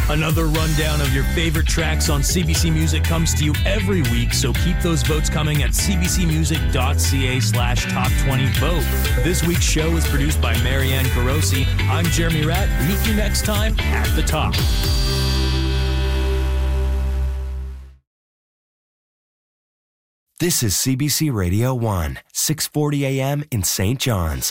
Another rundown of your favorite tracks on CBC Music comes to you every week, so keep those votes coming at cbcmusic.ca/top20vote. This week's show is produced by Marianne Carosi. I'm Jeremy Ratt. Meet you next time at the top. This is CBC Radio 1, 640 AM in St. John's.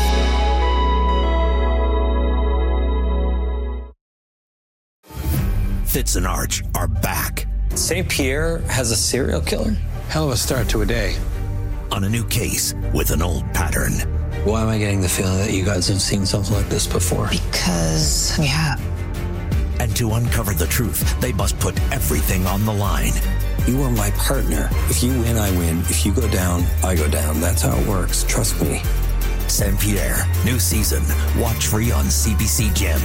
Fitz and Arch are back. St. Pierre has a serial killer? Hell of a start to a day. On a new case with an old pattern. Why am I getting the feeling that you guys have seen something like this before? Because we have. And to uncover the truth, they must put everything on the line. You are my partner. If you win, I win. If you go down, I go down. That's how it works. Trust me. St. Pierre, new season. Watch free on CBC Gem.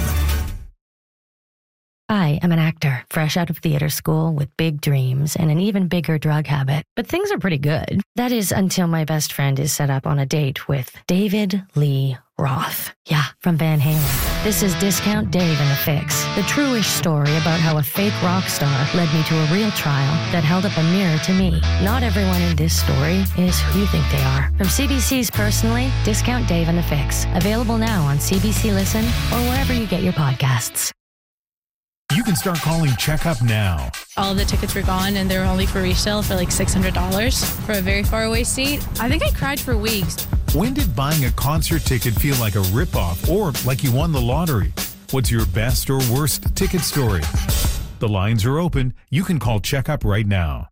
I am an actor, fresh out of theater school with big dreams and an even bigger drug habit. But things are pretty good. That is until my best friend is set up on a date with David Lee Roth. Yeah, from Van Halen. This is Discount Dave and the Fix, the true-ish story about how a fake rock star led me to a real trial that held up a mirror to me. Not everyone in this story is who you think they are. From CBC's Personally, Discount Dave and the Fix. Available now on CBC Listen or wherever you get your podcasts. You can start calling Checkup now. All of the tickets were gone and they were only for resale for like $600 for a very far away seat. I think I cried for weeks. When did buying a concert ticket feel like a ripoff or like you won the lottery? What's your best or worst ticket story? The lines are open. You can call Checkup right now.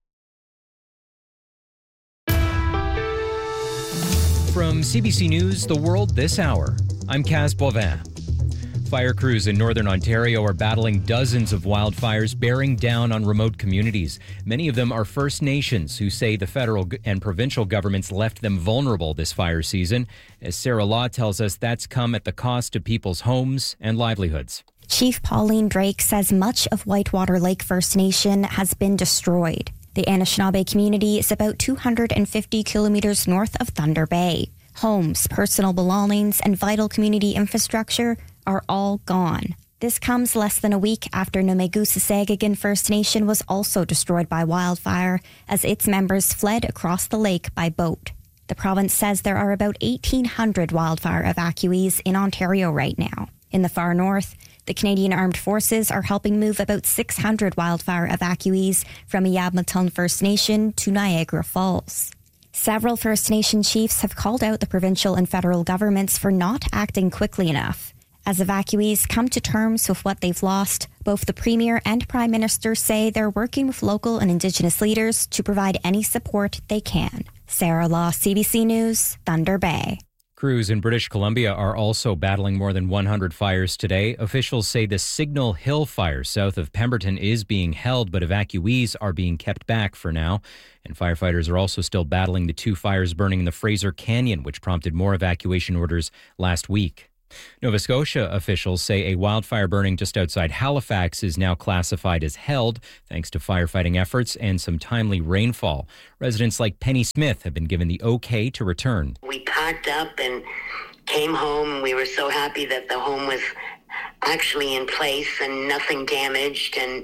From CBC News, The World This Hour, I'm Kaz Bovin. Fire crews in northern Ontario are battling dozens of wildfires bearing down on remote communities. Many of them are First Nations who say the federal and provincial governments left them vulnerable this fire season. As Sarah Law tells us, that's come at the cost to people's homes and livelihoods. Chief Pauline Drake says much of Whitewater Lake First Nation has been destroyed. The Anishinaabe community is about 250 kilometers north of Thunder Bay. Homes, personal belongings, and vital community infrastructure are all gone. This comes less than a week after Nomegusa-Sagagan First Nation was also destroyed by wildfire as its members fled across the lake by boat. The province says there are about 1,800 wildfire evacuees in Ontario right now. In the far north, the Canadian Armed Forces are helping move about 600 wildfire evacuees from Yabmatun First Nation to Niagara Falls. Several First Nation chiefs have called out the provincial and federal governments for not acting quickly enough. As evacuees come to terms with what they've lost, both the Premier and Prime Minister say they're working with local and Indigenous leaders to provide any support they can. Sarah Law, CBC News, Thunder Bay. Crews in British Columbia are also battling more than 100 fires today. Officials say the Signal Hill fire south of Pemberton is being held, but evacuees are being kept back for now. And firefighters are also still battling the two fires burning in the Fraser Canyon, which prompted more evacuation orders last week. Nova Scotia officials say a wildfire burning just outside Halifax is now classified as held thanks to firefighting efforts and some timely rainfall. Residents like Penny Smith have been given the okay to return. We packed up and came home. We were so happy that the home was actually in place and nothing damaged, and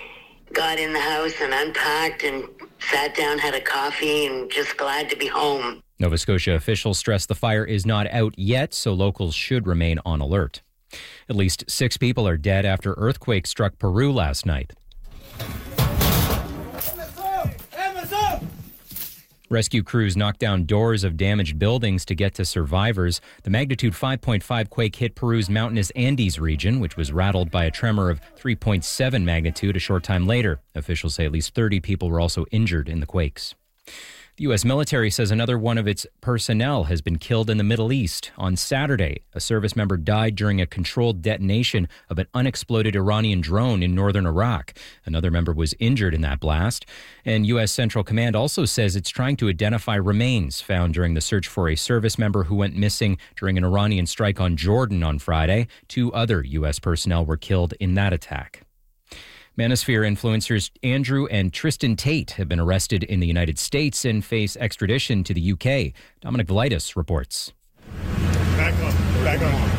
got in the house and unpacked and sat down, had a coffee, and just glad to be home. Nova Scotia officials stress the fire is not out yet, so locals should remain on alert. At least 6 people are dead after earthquake struck Peru last night. Rescue crews knocked down doors of damaged buildings to get to survivors. The magnitude 5.5 quake hit Peru's mountainous Andes region, which was rattled by a tremor of 3.7 magnitude a short time later. Officials say at least 30 people were also injured in the quakes. The U.S. military says another one of its personnel has been killed in the Middle East. On Saturday, a service member died during a controlled detonation of an unexploded Iranian drone in northern Iraq. Another member was injured in that blast. And U.S. Central Command also says it's trying to identify remains found during the search for a service member who went missing during an Iranian strike on Jordan on Friday. 2 other U.S. personnel were killed in that attack. Manosphere influencers Andrew and Tristan Tate have been arrested in the United States and face extradition to the UK. Dominic Velitis reports. Back on.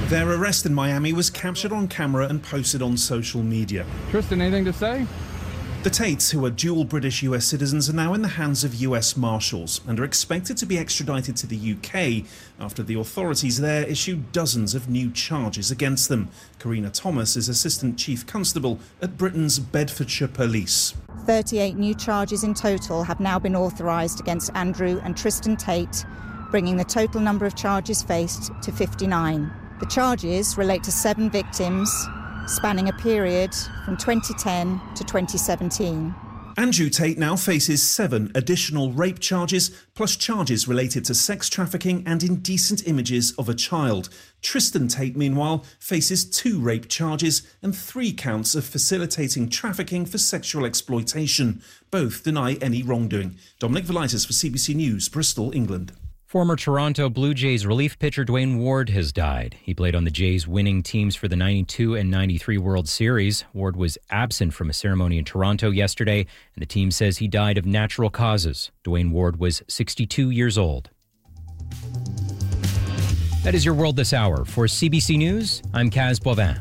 Their arrest in Miami was captured on camera and posted on social media. Tristan, anything to say? The Tates, who are dual British-US citizens, are now in the hands of US Marshals and are expected to be extradited to the UK after the authorities there issued dozens of new charges against them. Karina Thomas is Assistant Chief Constable at Britain's Bedfordshire Police. 38 new charges in total have now been authorised against Andrew and Tristan Tate, bringing the total number of charges faced to 59. The charges relate to 7 victims, spanning a period from 2010 to 2017. Andrew Tate now faces 7 additional rape charges, plus charges related to sex trafficking and indecent images of a child. Tristan Tate, meanwhile, faces 2 rape charges and 3 counts of facilitating trafficking for sexual exploitation. Both deny any wrongdoing. Dominic Velitis for CBC News, Bristol, England. Former Toronto Blue Jays relief pitcher Dwayne Ward has died. He played on the Jays' winning teams for the 92 and 93 World Series. Ward was absent from a ceremony in Toronto yesterday, and the team says he died of natural causes. Dwayne Ward was 62 years old. That is your World This Hour. For CBC News, I'm Kaz Boivin.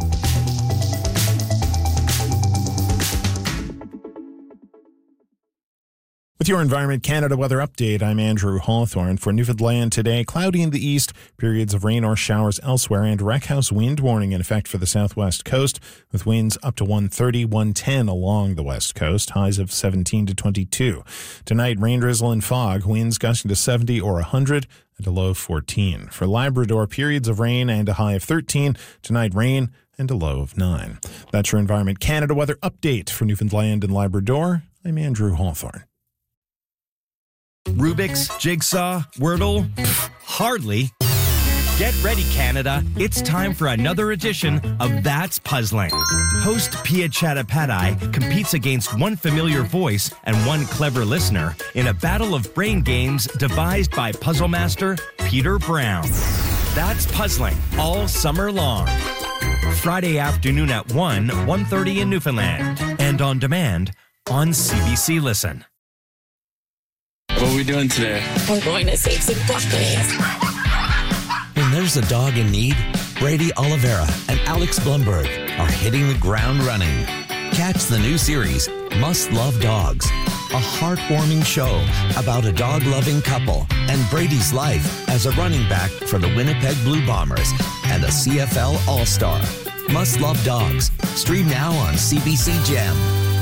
With your Environment Canada weather update, I'm Andrew Hawthorne. For Newfoundland today, cloudy in the east, periods of rain or showers elsewhere, and wreckhouse wind warning in effect for the southwest coast, with winds up to 130, 110 along the west coast, highs of 17 to 22. Tonight, rain, drizzle, and fog, winds gusting to 70 or 100, and a low of 14. For Labrador, periods of rain and a high of 13. Tonight, rain and a low of 9. That's your Environment Canada weather update. For Newfoundland and Labrador, I'm Andrew Hawthorne. Rubik's, Jigsaw, Wordle? Hardly. Get ready, Canada. It's time for another edition of That's Puzzling. Host Pia Chattopadhyay competes against one familiar voice and one clever listener in a battle of brain games devised by puzzle master Peter Brown. That's Puzzling all summer long. Friday afternoon at 1:30 in Newfoundland. And on demand on CBC Listen. What are we doing today? We're going to save some puppies. When there's a dog in need, Brady Oliveira and Alex Blumberg are hitting the ground running. Catch the new series, Must Love Dogs, a heartwarming show about a dog-loving couple and Brady's life as a running back for the Winnipeg Blue Bombers and a CFL All-Star. Must Love Dogs. Stream now on CBC Gem.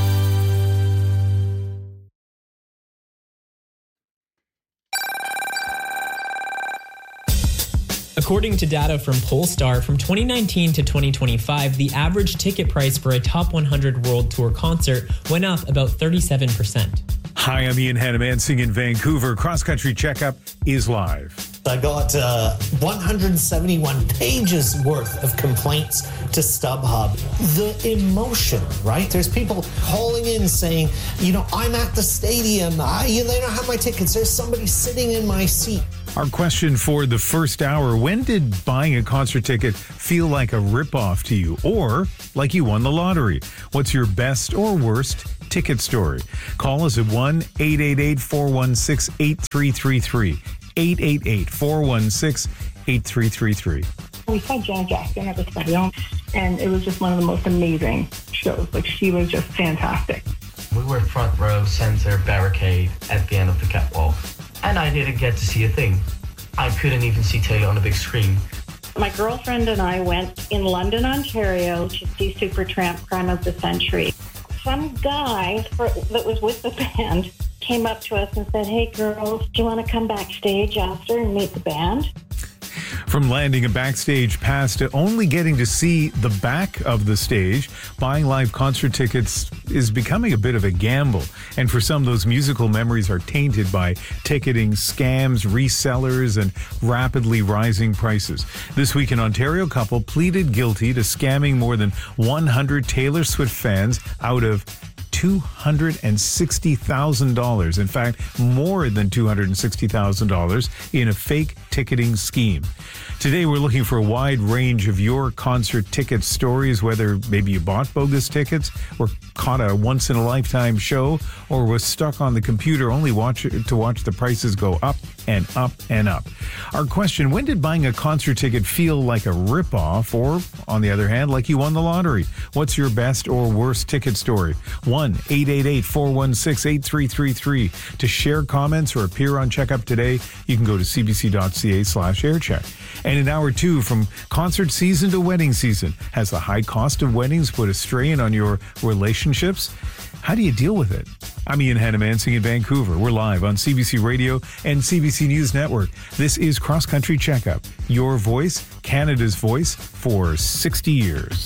According to data from Polestar, from 2019 to 2025, the average ticket price for a Top 100 World Tour concert went up about 37%. Hi, I'm Ian Hannamansing in Vancouver. Cross Country Checkup is live. I got 171 pages worth of complaints to StubHub. The emotion, right? There's people calling in saying, I'm at the stadium. They don't have my tickets. There's somebody sitting in my seat. Our question for the first hour, when did buying a concert ticket feel like a ripoff to you or like you won the lottery? What's your best or worst ticket story? Call us at 1-888-416-8333. 888-416-8333. We saw Janet Jackson at the stadium, and it was just one of the most amazing shows. She was just fantastic. We were front row center barricade at the end of the catwalk, and I didn't get to see a thing. I couldn't even see Taylor on the big screen. My girlfriend and I went in London, Ontario to see Supertramp Crime of the Century. Some guy that was with the band came up to us and said, "Hey girls, do you want to come backstage after and meet the band?" From landing a backstage pass to only getting to see the back of the stage, buying live concert tickets is becoming a bit of a gamble. And for some, those musical memories are tainted by ticketing scams, resellers, and rapidly rising prices. This week, an Ontario couple pleaded guilty to scamming more than 100 Taylor Swift fans out of $260,000. In fact, more than $260,000 in a fake ticketing scheme. Today, we're looking for a wide range of your concert ticket stories, whether maybe you bought bogus tickets or caught a once-in-a-lifetime show or was stuck on the computer only to watch the prices go up and up and up. Our question, when did buying a concert ticket feel like a ripoff, or, on the other hand, like you won the lottery? What's your best or worst ticket story? 1-888-416-8333. To share comments or appear on Checkup Today, you can go to cbc.ca/aircheck. And in hour 2, from concert season to wedding season, has the high cost of weddings put a strain on your relationships? How do you deal with it? I'm Ian Hannamansing in Vancouver. We're live on CBC Radio and CBC News Network. This is Cross Country Checkup, your voice, Canada's voice, for 60 years.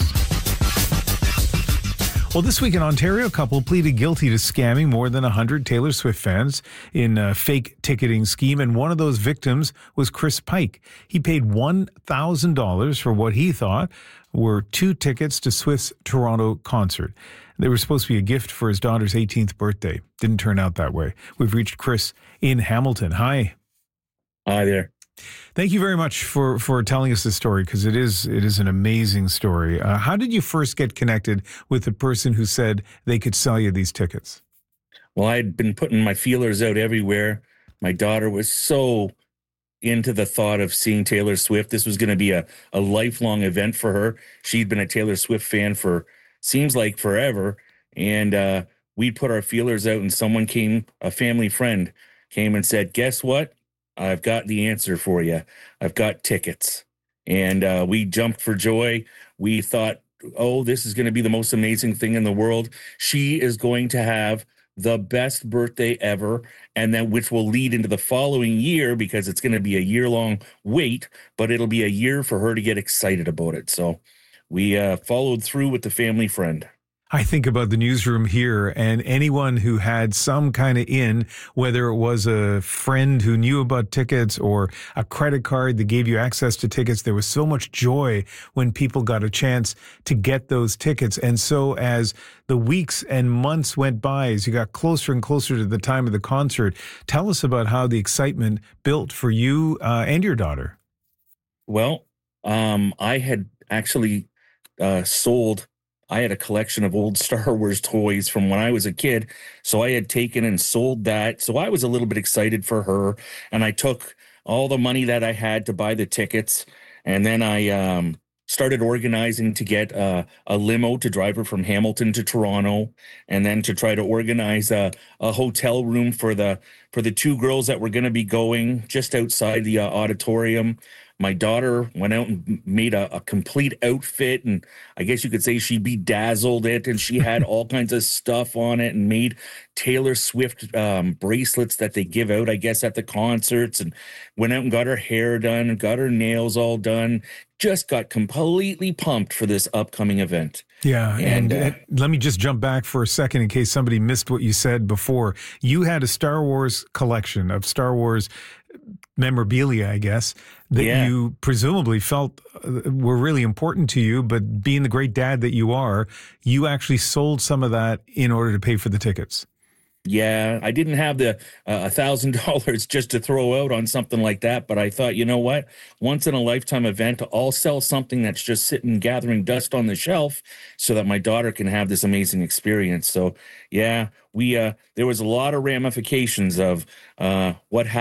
Well, this week in Ontario, a couple pleaded guilty to scamming more than 100 Taylor Swift fans in a fake ticketing scheme, and one of those victims was Chris Pike. He paid $1,000 for what he thought were 2 tickets to Swift's Toronto concert. They were supposed to be a gift for his daughter's 18th birthday. Didn't turn out that way. We've reached Chris in Hamilton. Hi. Hi there. Thank you very much for telling us this story, because it is an amazing story. How did you first get connected with the person who said they could sell you these tickets? Well, I'd been putting my feelers out everywhere. My daughter was so into the thought of seeing Taylor Swift. This was going to be a lifelong event for her. She'd been a Taylor Swift fan for seems like forever. And we'd put our feelers out, and someone came, a family friend came and said, guess what? I've got the answer for you. I've got tickets. And we jumped for joy. We thought, oh, this is going to be the most amazing thing in the world. She is going to have the best birthday ever, and then which will lead into the following year, because it's going to be a year-long wait, but it'll be a year for her to get excited about it. So we followed through with the family friend. I think about the newsroom here, and anyone who had some kind of in, whether it was a friend who knew about tickets or a credit card that gave you access to tickets, there was so much joy when people got a chance to get those tickets. And so as the weeks and months went by, as you got closer and closer to the time of the concert, tell us about how the excitement built for you and your daughter. Well, I had actually I had a collection of old Star Wars toys from when I was a kid. So I had taken and sold that. So I was a little bit excited for her. And I took all the money that I had to buy the tickets. And then I started organizing to get a limo to drive her from Hamilton to Toronto. And then to try to organize a hotel room for the 2 girls that were going to be going just outside the auditorium. My daughter went out and made a complete outfit, and I guess you could say she bedazzled it, and she had all kinds of stuff on it and made Taylor Swift bracelets that they give out, I guess, at the concerts, and went out and got her hair done and got her nails all done. Just got completely pumped for this upcoming event. Yeah, and let me just jump back for a second in case somebody missed what you said before. You had a Star Wars collection of Star Wars memorabilia, I guess, that you presumably felt were really important to you, but being the great dad that you are, you actually sold some of that in order to pay for the tickets. Yeah, I didn't have the $1,000 just to throw out on something like that, but I thought, you know what? Once in a lifetime event, I'll sell something that's just sitting gathering dust on the shelf so that my daughter can have this amazing experience. So, yeah, there was a lot of ramifications of what happened.